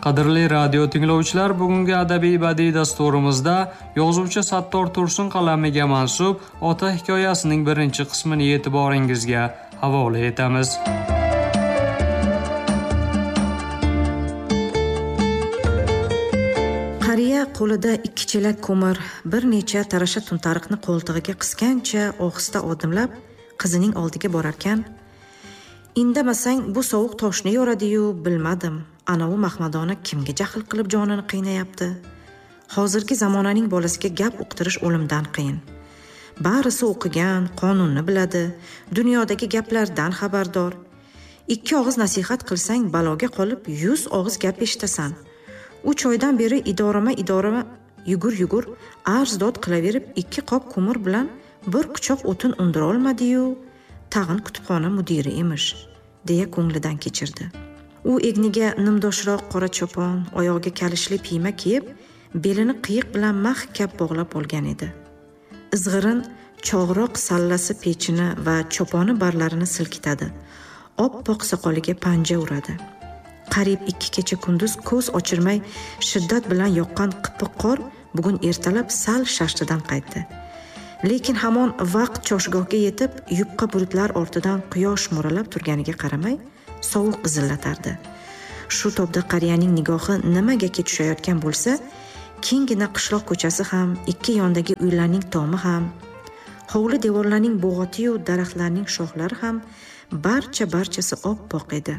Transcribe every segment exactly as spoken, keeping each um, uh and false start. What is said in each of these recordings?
Qadrli radio tinglovchilar, bugungi adabiy badiiy dasturimizda yozuvchi Sattor Tursun qalamiga mansub Ota hikoyasining birinchi qismini e'tiboringizga havola etamiz. Qariya qo'lida ikki chelak ko'mir, bir necha tarasha tuntariqni qo'ltig'iga qisgancha ohista odimlab qizining oldiga borarkan, indamasang bu sovuq toshni yoradi-yu, bilmadim. Anavi Mahmadona kimga jahl qilib jonini qiynayapti? Hozirgi zamonaning bolasiga gap uqtirish o'limdan qiyin. Barisi o'qigan, qonunni biladi, dunyodagi gaplardan xabardor. Ikki og'iz nasihat qilsang baloga qolib yuz og'iz gap eshitasan. Uch oydan beri idorama idorama yugur-yugur arz-dod qilaverib ikki qop ko'mir bilan bir quchoq o'tin undira olmadi-yu, tag'in kutubxona mudiri emish, deya ko'nglidan kechirdi. U egniga nimdoshroq qora chopon, oyog'iga kalishli piyma kiyib, belini qiyiq bilan mahkam bog'lab olgan edi. Izg'irin chog'roq sallasi pechini va choponi barlarini silkitadi. Oppoq soqoliga panja uradi. Qariyb ikki kecha kunduz ko'z ochirmay shiddat bilan yoqqan qippiq qor bugun ertalab sal shashtidan qaytdi. Lekin hamon vaqt choshgohga yetib, yupqa bulutlar ortidan quyosh mo'ralab turganiga qaramay, sovuq izillatardi. Shu tobda qariyaning nigohi nimaga tushayotgan bo'lsa, kengina qishloq ko'chasi ham, ikki yondagi uylarning tomi ham, hovli devorlarning bo'g'oti-yu daraxtlarning shoxlari ham barcha-barchasi oppoq edi.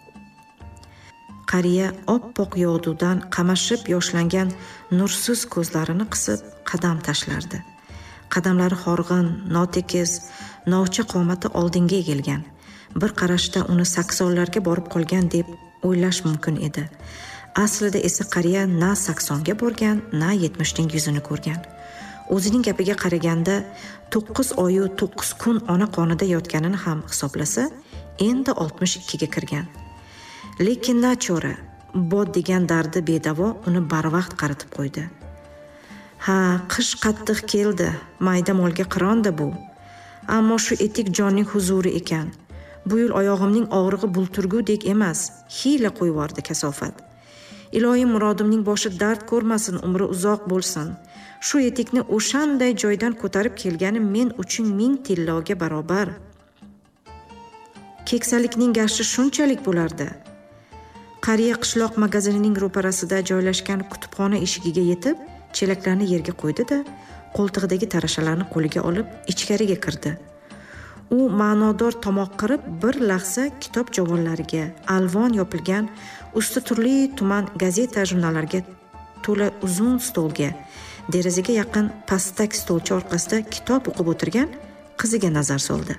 Qariya oppoq yog'dudan qamashib yoshlangan nursiz ko'zlarini qisib qadam tashlardi. Qadamlari horg'in, notekis, novcha qomati oldinga egilgan. Bir qarashda uni saksonlarga borib qolgan deb o'ylash mumkin edi. Aslida esa qariya na saksonga borgan, na yetmishning yuzini ko'rgan. O'zining gapiga qaraganda to'qqiz oyu to'qqiz kun ona qonida yotganini ham hisoblasa, endi oltmish ikkiga kirgan. Lekin nachora, bod degan dardi bedavo uni barvaqt qaritib qo'ydi. Ha, qish qattiq keldi, mayda molga qironda bu. Ammo shu etik jonning huzuri ekan. Bu yil oyog'imning og'rig'i bulturgudek emas, hiyla qo'yvordi kasofat. Ilohim murodimning boshi dard ko'rmasin, umri uzoq bo'lsin. Shu etikni o'shanday joydan ko'tarib kelgani men uchun ming tilloga barobar. Keksalikning gashi shunchalik bo'lardi. Qariya qishloq magazinining ro'parasida joylashgan kutubxona eshigiga yetib, chelaklarni yerga qo'ydi-da, qo'ltig'idagi tarashalarni qo'liga olib ichkariga kirdi. U ma'nodor tomoq qirib bir lahza kitob javonlariga, alvon yopilgan, usti turli tuman gazeta jurnallarga to'la uzun stolga, derazaga yaqin pastak stolcha orqasida kitob o'qib o'tirgan qiziga nazar soldi.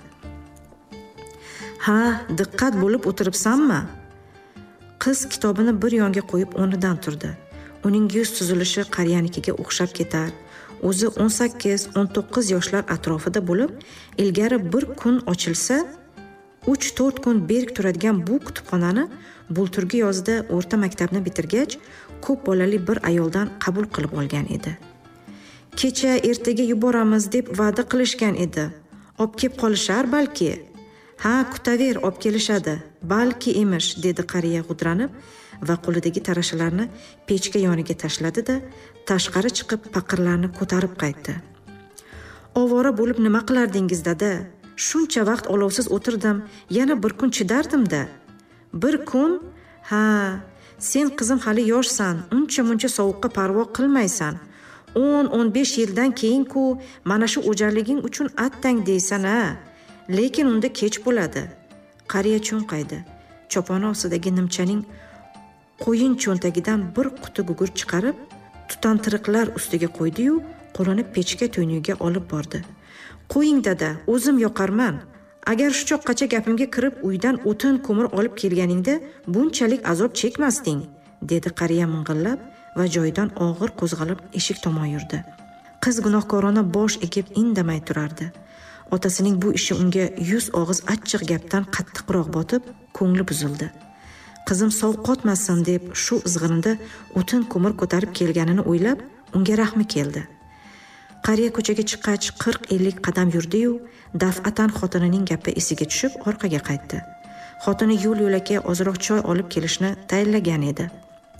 "Ha, diqqat bo'lib o'tiribsanmi?" Qiz kitobini bir yonga qo'yib o'rnidan turdi. Uning yuz tuzilishi qariyanikiga o'xshab ketar. O'zi o'n sakkiz o'n to'qqiz yoshlar atrofida bo'lib, ilgari bir kun ochilsa, uch to'rt kun berk turadigan bu kutubxonani bulturgi yozda o'rta maktabni bitirgach, ko'p bolali bir ayoldan qabul qilib olgan edi. Kecha ertaga yuboramiz deb va'da qilishgan edi. Olib kelib qolishar balki. Ha, kutaver, olib kelishadi. Balki emish, dedi qariya g'udranib va qo'lidagi tarashalarni pechka yoniga tashladi-da, tashqari chiqib paqirlarni ko'tarib qaytdi. Ovora bo'lib nima qilardingiz, dada? Shuncha vaqt olovsiz o'tirdim, yana bir kun chidardim-da. Bir kun? Ha, sen qizim hali yoshsan, uncha-muncha sovuqqa parvo qilmaysan. o'n o'n besh yildan keyin-ku mana shu o'jarliging uchun attang deysan-a. Lekin unda kech bo'ladi. Qariya cho'nqaydi. Choponi ostidagi nimchaning qo'yin cho'ntagidan bir quti gugurt chiqarib, tutantiriqlar ustiga qo'ydi-yu, qo'lini pechka to'yniga olib bordi. "Qo'ying dada, o'zim yoqarman. Agar shu choqqacha gapimga kirib uydan o'tin ko'mir olib kelganingda bunchalik azob chekmasding", dedi qariya ming'illab va joyidan og'ir qo'zg'alib eshik tomon yurdi. Qiz gunohkorona bosh egib indamay turardi. Otasining bu ishi unga yuz og'iz achchiq gapdan qattiqroq botib, ko'ngli buzildi. Qizim sovqotmasin deb shu izg'irinda o'tin ko'mir ko'tarib kelganini o'ylab, unga rahmi keldi. Qariya ko'chaga chiqqach qirq ellik qadam yurdi-yu, daf'atan xotinining gapi esiga tushib orqaga qaytdi. Xotini yo'l-yo'lakay ozroq choy olib kelishni tayinlagan edi.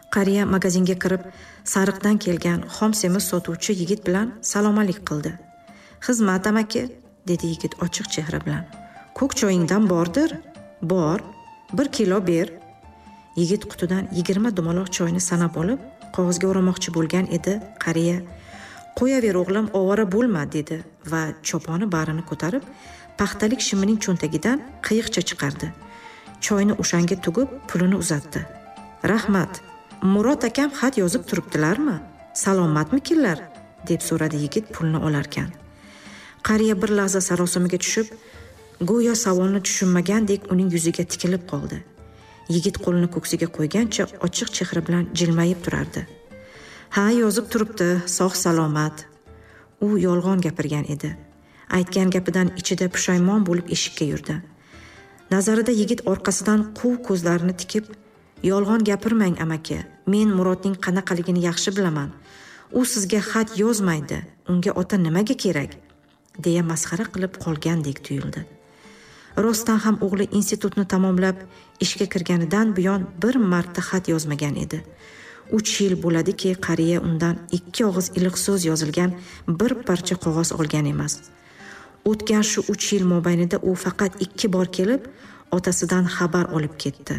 Qariya magazinga kirib, sariqdan kelgan xom semiz sotuvchi yigit bilan salomalik qildi. "Xizmat amaki", dedi yigit ochiq chehra bilan. "Ko'k choyingdan bordir?" "Bor, bir kilo ber." Yigit qutidan yigirma dumaloq choyni sanab olib, qog'ozga o'ramoqchi bo'lgan edi. Qariya, "Qo'yaver o'g'lim, ovora bo'lma", dedi va choponi barini ko'tarib, paxtalik shimining cho'ntagidan qiyiqcha chiqardi. Choyni o'shanga tugib, pulini uzatdi. "Rahmat. Murod akam xat yozib turibdilarmi? Salomatmikinlar?" deb so'radi yigit pulni olarkan. Qariya bir lahza sarosimaga tushib, go'yo savolni tushunmagandek uning yuziga tikilib qoldi. Yigit qo'lini ko'ksiga qo'ygancha ochiq chehra bilan jilmayib turardi. "Ha, yozib turibdi, sog' salomat." U yolg'on gapirgan edi. Aytgan gapidan ichida pushaymon bo'lib eshikka yurdi. Nazarida yigit orqasidan quv ko'zlarini tikib, "Yolg'on gapirmang amaki, men Murodning qanaqaligini yaxshi bilaman. U sizga xat yozmaydi, unga ota nimaga kerak?" deya masxara qilib qolgandek tuyuldi. Rostdan ham o'g'li institutni tamomlab ishga kirganidan buyon bir marta xat yozmagan edi. uch yil bo'ladiki, qariya undan ikki og'iz iliq so'z yozilgan bir parcha qog'oz olgan emas. O'tgan shu uch yil mobaynida u faqat ikki bor kelib, otasidan xabar olib ketdi.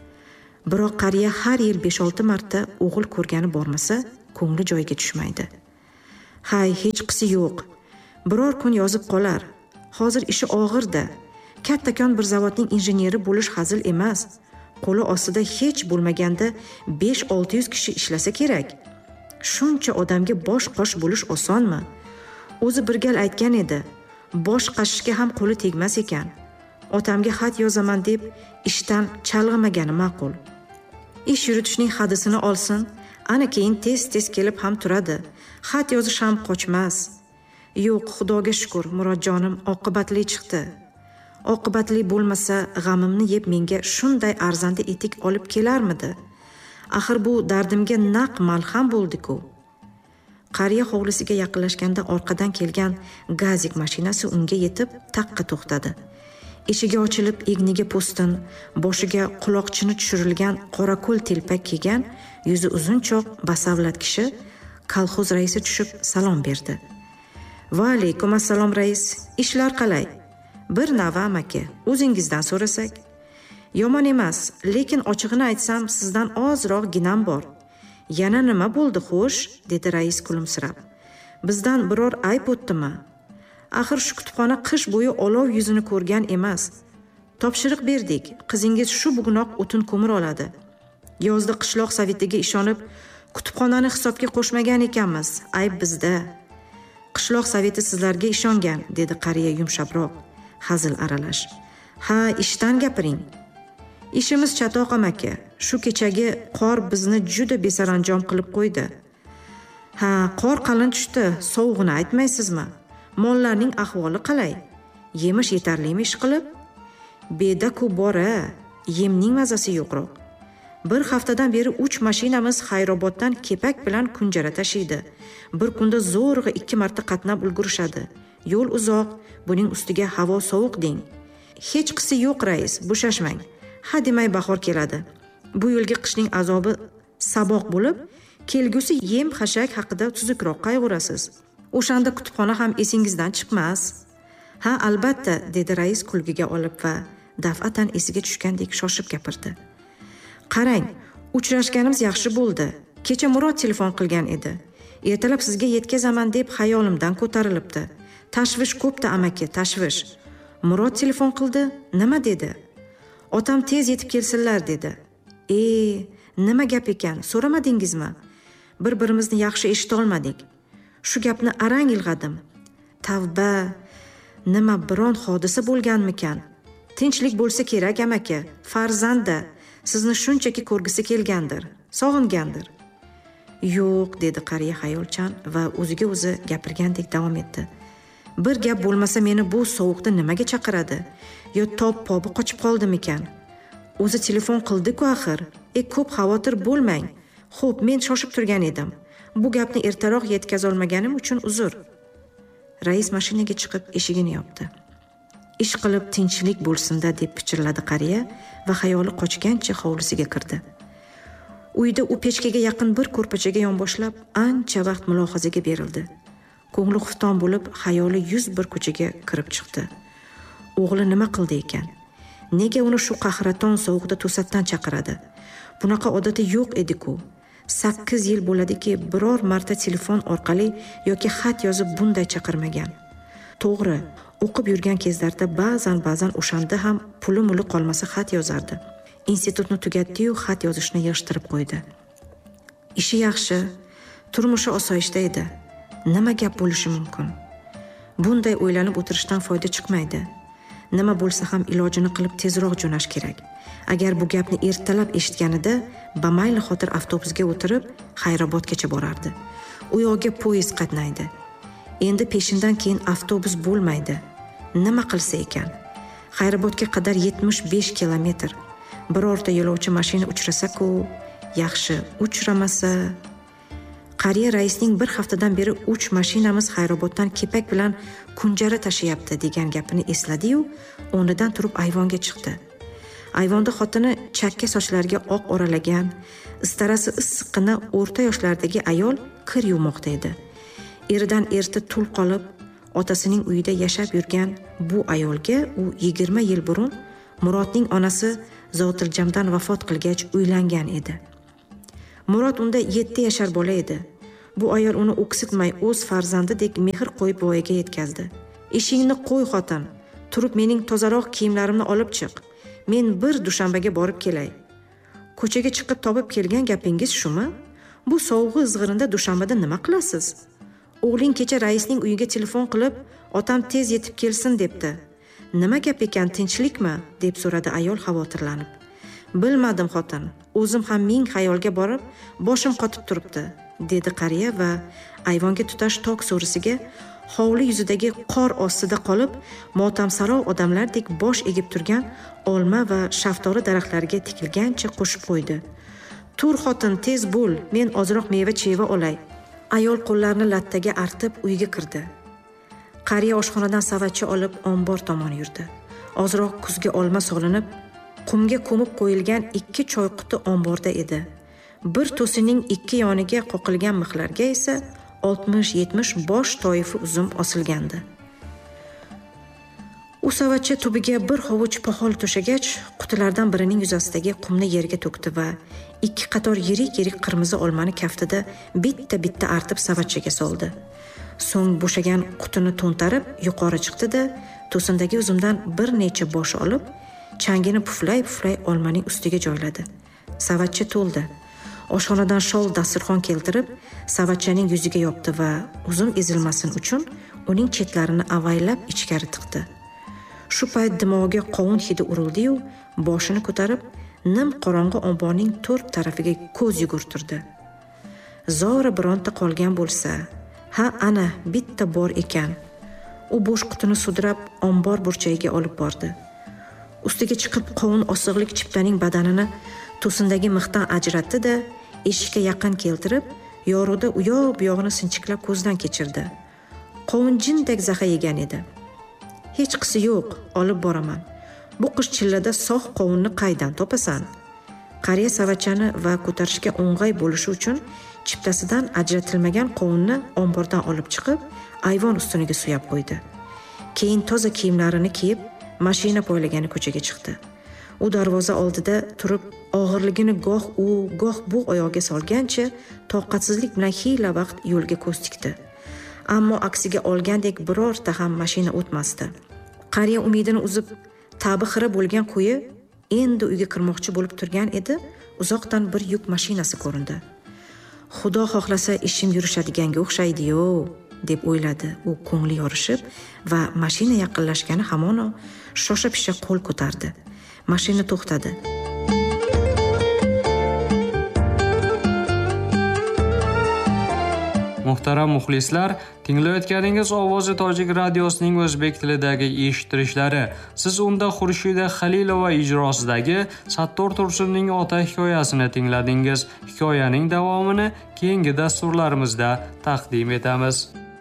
Biroq qariya har yil besh olti marta o'g'il ko'rgani bormasa, ko'ngli joyiga tushmaydi. "Hay, hech qisi yo'q. Biror kun yozib qolar. Hozir ishi og'irda. Kattakon bir zavodning injenyeri bo'lish hazil emas. Qo'li ostida hech bo'lmaganda besh olti yuz kishi ishlasa kerak. Shuncha odamga bosh qosh bo'lish osonmi? O'zi bir gal aytgan edi, bosh qashishga ham qo'li tegmas ekan. Otamga xat yozaman deb ishdan chalg'imagani ma'qul. Ish yuritishning hadisini olsin, ana keyin tez-tez kelib ham turadi. Xat yozish ham qochmas. Yo'q, Xudoga shukr, Murodjonim oqibatli chiqdi. Oqibatli bo'lmasa, g'amimni yeb menga shunday arzanda etik olib kelarmidi? Axir bu dardimga naq malham bo'ldi-ku." Qariya hovlisiga yaqinlashganda orqadan kelgan gazik mashinasi unga yetib taqqa to'xtadi. Eshigi ochilib, egniga po'stin, boshiga quloqchini tushirilgan qora ko'l telpak kiygan, yuzi uzunchoq basavlat kishi kolxoz raisi tushib salom berdi. "Va alaykum assalom rais, ishlar qalay? Bir nava amaki, o'zingizdan so'rasak." "Yomon emas, lekin ochig'ini aytsam, sizdan ozroq ginam bor." "Yana nima bo'ldi xo'sh?" dedi rais kulimsirab. "Bizdan biror ayb o'tdimi? Axir shu kutubxona qish bo'yi olov yuzini ko'rgan emas. Topshiriq berdik, qizingiz shu bugunoq o'tin ko'mir oladi. Yozda qishloq sovetiga ishonib, kutubxonani hisobga qo'shmagan ekanmiz. Ayb bizda. Qishloq soveti sizlarga ishongan", dedi qariya yumshabroq, hazil aralash. "Ha, ishdan gapiring." "Ishimiz chatoq amaki. Shu kechagi qor bizni juda besaranjom qilib qo'ydi." "Ha, qor qalin tushdi, sovug'ini aytmaysizmi? Mollarning ahvoli qalay? Yemish yetarlimi ish qilib?" "Beda-ku bora, yemning mazasi yo'qroq. Bir haftadan beri uch mashinamiz Xayroboddan kepak bilan kunjara tashiydi. Bir kunda zo'rg'a ikki marta qatnab ulgurishadi. Yo'l uzoq, buning ustiga havo sovuq deng. Hech qisi yo'q rais, bo'shashmang. Ha demay bahor keladi. Bu yilgi qishning azobi saboq bo'lib, kelgusi yem xashak haqida tuzukroq qayg'urasiz. O'shanda kutubxona ham esingizdan chiqmas." "Ha, albatta", dedi rais kulgiga olib va daf'atan esiga tushgandek shoshib gapirdi. "Qarang, uchrashganimiz yaxshi bo'ldi. Kecha Murod telefon qilgan edi. Ertalab sizga yetkazaman deb xayolimdan ko'tarilibdi. Tashvish ko'pda amaki, tashvish." "Murod telefon qildi, nima dedi?" "Otam tez yetib kelsinlar" dedi. "E, nima gap ekan, so'ramadingizmi?" "Bir-birimizni yaxshi eshita olmadik. Shu gapni arang ilg'adim. Tavba, nima biron hodisa bo'lganmikan? Tinchlik bo'lsa kerak amaki, farzanda sizni shunchaki ko'rgisi kelgandir, sog'ingandir." "Yo'q", dedi qariya xayolchan va o'ziga o'zi gapirgandek davom etdi. "Bir gap bo'lmasa meni bu sovuqda nimaga chaqiradi? Yo top pobi qochib qoldimikan? O'zi telefon qildi-ku axir. E, ko'p xavotir bo'lmang. Xo'p, men shoshib turgan edim. Bu gapni ertaroq yetkazolmaganim uchun uzr." Rais mashinaga chiqib eshigini yopdi. "Ish qilib tinchlik bo'lsin-da", deb pichirladi qariya va xayoli qochgancha hovlisiga kirdi. Uyda u pechkaga yaqin bir ko'rpachaga yonboshlab ancha vaqt mulohazaga berildi. Ko'ngli xufton bo'lib, xayoli yuz bir ko'chaga kirib chiqdi. O'g'li nima qildi ekan? Nega uni shu qahraton sovuqda to'satdan chaqiradi? Bunaqa odati yo'q edi-ku. sakkiz yil bo'ladiki, biror marta telefon orqali yoki xat yozib bunday chaqirmagan. To'g'ri, o'qib yurgan kezlarda ba'zan-ba'zan o'shanda ham puli-muli qolmasa xat yozardi. Institutni tugatdi-yu xat yozishni yig'ishtirib qo'ydi. Ishi yaxshi, turmushi osoyishta edi. Nima gap bo'lishi mumkin? Bunday o'ylanib o'tirishdan foyda chiqmaydi. Nima bo'lsa ham ilojini qilib tezroq jo'nash kerak. Agar bu gapni ertalab eshitganida, bamayli xotir avtobusga o'tirib, Xayrobodgacha borardi. U yoqqa poyezd qatnaydi. Endi peshindan keyin avtobus bo'lmaydi. Nima qilsa ekan? Xayrobodga qadar yetmish besh kilometr. Birorta yo'lovchi mashina uchrasa-ku, yaxshi, uchramasa. Qariya raisning bir haftadan beri uch mashinamiz Xayroboddan kepak bilan kunjara tashiyapti degan gapini esladi-yu, o'rnidan turib ayvonga chiqdi. Ayvonda xotini chakka sochlariga oq oralagan, istarasi issiqqina o'rta yoshlardagi ayol kir yuvmoqda edi. Eridan erta tul qolib, otasining uyida yashab yurgan bu ayolga u yigirma yil burun Murodning onasi Zotiljamdan vafot qilgach uylangan edi. Murod unda yetti yashar bola edi. Bu ayol uni o'ksitmay o'z farzandidek mehr qo'yib voyaga yetkazdi. Ishingni qo'y xotin, turib mening tozaroq kiyimlarimni olib chiq. Men bir dushanbaga borib kelay. Ko'chaga chiqib topib kelgan gapingiz shumi? Bu sovg'i izg'irinda dushanbada nima qilasiz? O'g'ling kecha raisning uyiga telefon qilib, otam tez yetib kelsin debdi. Nima gap ekan, tinchlikmi? deb so'radi ayol xavotirlanib. Bilmadim xotin, o'zim ham ming xayolga borib, boshim qotib turibdi, dedi qariya va ayvonga tutash tok so'risiga hovli yuzidagi qor ostida qolib, motamsaro odamlardek bosh egib turgan olma va shaftoli daraxtlariga tikilgancha qo'shib qo'ydi. Tur xotin, tez bo'l, men ozroq meva-cheva olay. Ayol qo'llarini lattaga artib uyga kirdi. Qariya oshxonadan savatcha olib ombor tomon yurdi. Ozroq kuzga olma solinib, qumga ko'mib qo'yilgan ikki choy quti omborda edi. Bir to'sining ikki yoniga qoqilgan mixlarga esa oltmish yetmish bosh toifi uzum osilgandi. U savatcha tubiga bir hovuch poxol to'shagach, qutilardan birining yuzasidagi qumni yerga to'kdi va ikki qator yirik-yirik qirmizi olmani kaftida bitta-bitta artib savatchaga soldi. So'ng bo'shagan qutini to'ntarib yuqori chiqdi-da, to'sindagi uzumdan bir necha bosh olib, changini puflay-puflay olmaning ustiga joyladi. Savatcha to'ldi. Oshxonadan shol dasturxon keltirib, savatchaning yuziga yopdi va uzum ezilmasin uchun uning chetlarini avaylab ichkari tiqdi. Shu payt dimog'iga qovun hidi urildi-yu, boshini ko'tarib, nim qorong'i omborning to'rt tarafiga ko'z yugurtirdi. Zora bironta qolgan bo'lsa, ha ana bitta bor ekan. U bo'sh qutini sudrab ombor burchagiga olib bordi. Ustiga chiqib qovun osig'lik chiptaning badanini to'sindagi mixdan ajratdi-da, eshikka yaqin keltirib, yorug'da u yoq bu yog'ini sinchiklab ko'zdan kechirdi. Qovun jindek zaxa yegan edi. Hech qisi yo'q, olib boraman. Bu qish chillada sog' qovunni qaydan topasan? Qariya savatchani va ko'tarishga o'ng'ay bo'lishi uchun chiptasidan ajratilmagan qovunni ombordan olib chiqib, ayvon ustuniga suyab qo'ydi. Keyin toza kiyimlarini kiyib, mashina poylagani ko'chaga chiqdi. U darvoza oldida turib, og'irligini goh u, goh bu oyog'iga solgancha toqatsizlik bilan xiyla vaqt yo'lga ko'z tikdi. Ammo aksiga olgandek birorta ham mashina o'tmasdi. Qariya umidini uzib, tabi xira bo'lgan qo'yi endi uyga kirmoqchi bo'lib turgan edi, uzoqdan bir yuk mashinasi ko'rindi. Xudo xohlasa ishim yurishadiganga o'xshaydi-yo, deb o'yladi u ko'ngli yorishib va mashina yaqinlashgani hamono shosha-pisha qo'l ko'tardi. Mashina to'xtadi. Muhtaram muxlislar, tinglayotganingiz Ovozi Tojik radiosining o'zbek tilidagi eshittirishlari. Siz unda Xurshida Xalilova ijrosidagi Sattor Tursunning ota hikoyasini tingladingiz. Hikoyaning davomini keyingi dasturlarimizda taqdim etamiz.